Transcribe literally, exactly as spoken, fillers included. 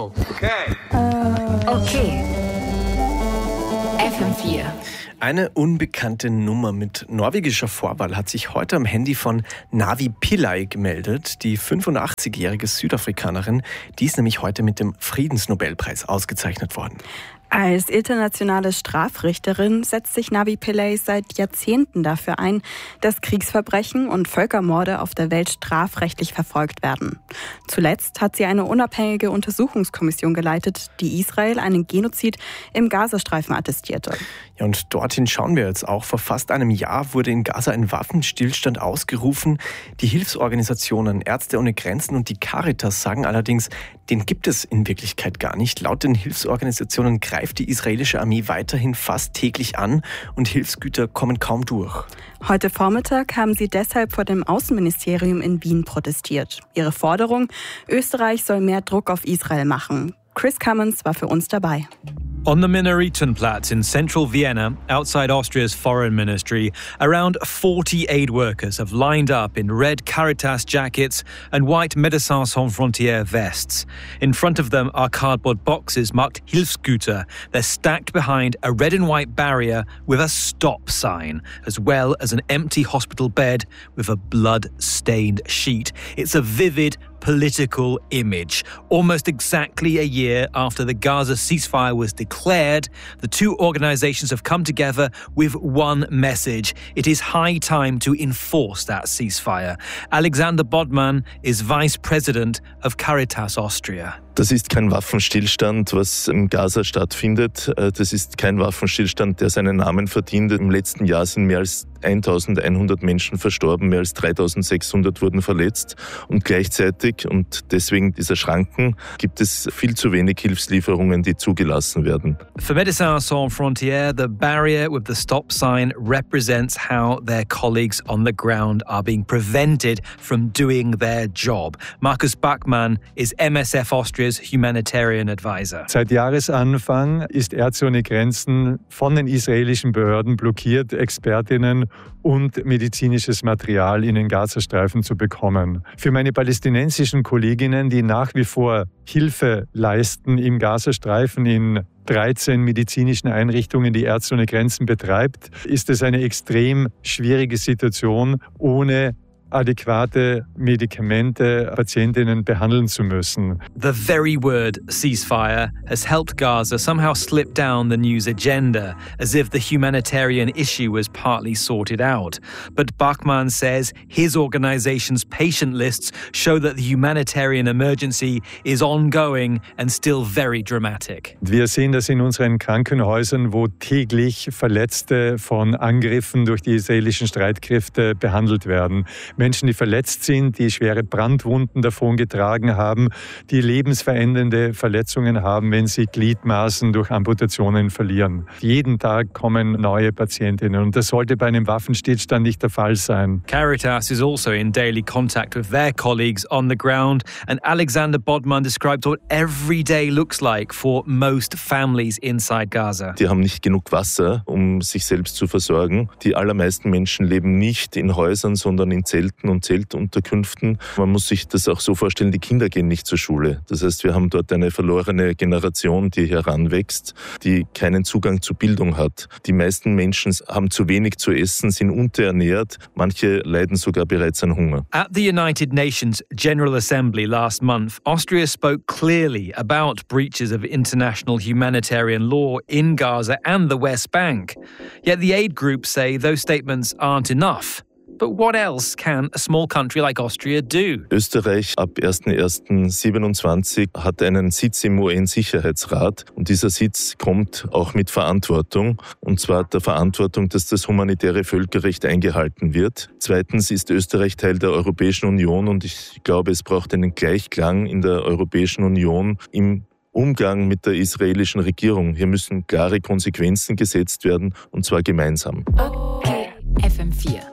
Okay. Okay. F M vier. Eine unbekannte Nummer mit norwegischer Vorwahl hat sich heute am Handy von Navi Pillay gemeldet. Die fünfundachtzigjährige Südafrikanerin, die ist nämlich heute mit dem Friedensnobelpreis ausgezeichnet worden. Als internationale Strafrichterin setzt sich Navi Pillay seit Jahrzehnten dafür ein, dass Kriegsverbrechen und Völkermorde auf der Welt strafrechtlich verfolgt werden. Zuletzt hat sie eine unabhängige Untersuchungskommission geleitet, die Israel einen Genozid im Gazastreifen attestierte. Ja, und dorthin schauen wir jetzt auch. Vor fast einem Jahr wurde in Gaza ein Waffenstillstand ausgerufen. Die Hilfsorganisationen Ärzte ohne Grenzen und die Caritas sagen allerdings, den gibt es in Wirklichkeit gar nicht. Laut den Hilfsorganisationen greift die israelische Armee weiterhin fast täglich an und Hilfsgüter kommen kaum durch. Heute Vormittag haben sie deshalb vor dem Außenministerium in Wien protestiert. Ihre Forderung: Österreich soll mehr Druck auf Israel machen. Chris Cummins war für uns dabei. On the Minaritenplatz in central Vienna, outside Austria's foreign ministry, around forty aid workers have lined up in red Caritas jackets and white Médecins Sans Frontières vests. In front of them are cardboard boxes marked Hilfsgüter. They're stacked behind a red and white barrier with a stop sign, as well as an empty hospital bed with a blood-stained sheet. It's a vivid political image. Almost exactly a year after the Gaza ceasefire was declared, the two organizations have come together with one message. It is high time to enforce that ceasefire. Alexander Bodman is Vice President of Caritas Austria. Das ist kein Waffenstillstand, was in Gaza stattfindet. Das ist kein Waffenstillstand, der seinen Namen verdient. Im letzten Jahr sind mehr als eintausendeinhundert Menschen verstorben, mehr als dreitausendsechshundert wurden verletzt. Und gleichzeitig, und deswegen dieser Schranken, gibt es viel zu wenig Hilfslieferungen, die zugelassen werden. For Médecins Sans Frontières, the barrier with the stop sign represents how their colleagues on the ground are being prevented from doing their job. Markus Bachmann is M S F Austria's Humanitarian Advisor. Seit Jahresanfang ist Ärzte ohne Grenzen von den israelischen Behörden blockiert, Expertinnen und medizinisches Material in den Gazastreifen zu bekommen. Für meine palästinensischen Kolleginnen, die nach wie vor Hilfe leisten im Gazastreifen in dreizehn medizinischen Einrichtungen, die Ärzte ohne Grenzen betreibt, ist es eine extrem schwierige Situation, ohne adäquate Medikamente Patientinnen behandeln zu müssen. The very word ceasefire has helped Gaza somehow slip down the news agenda, as if the humanitarian issue was partly sorted out. But Bachmann says his organization's patient lists show that the humanitarian emergency is ongoing and still very dramatic. Wir sehen das in unseren Krankenhäusern, wo täglich Verletzte von Angriffen durch die israelischen Streitkräfte behandelt werden. Menschen, die verletzt sind, die schwere Brandwunden davongetragen haben, die lebensverändernde Verletzungen haben, wenn sie Gliedmaßen durch Amputationen verlieren. Jeden Tag kommen neue Patientinnen und das sollte bei einem Waffenstillstand nicht der Fall sein. Caritas is also in daily contact with their colleagues on the ground, and Alexander Bodman describes what every day looks like for most families inside Gaza. Die haben nicht genug Wasser, um sich selbst zu versorgen. Die allermeisten Menschen leben nicht in Häusern, sondern in Zelten und Zeltunterkünften. Man muss sich das auch so vorstellen, die Kinder gehen nicht zur Schule. Das heißt, wir haben dort eine verlorene Generation, die heranwächst, die keinen Zugang zu Bildung hat. Die meisten Menschen haben zu wenig zu essen, sind unterernährt. Manche leiden sogar bereits an Hunger. At the United Nations General Assembly last month, Austria spoke clearly about breaches of international humanitarian law in Gaza and the West Bank. Yet the aid groups say those statements aren't enough. But what else can a small country like Austria do? Österreich ab erster erster siebenundzwanzig hat einen Sitz im U N-Sicherheitsrat und dieser Sitz kommt auch mit Verantwortung, und zwar der Verantwortung, dass das humanitäre Völkerrecht eingehalten wird. Zweitens ist Österreich Teil der Europäischen Union und ich glaube, es braucht einen Gleichklang in der Europäischen Union im Umgang mit der israelischen Regierung. Hier müssen klare Konsequenzen gesetzt werden, und zwar gemeinsam. Okay, F M vier.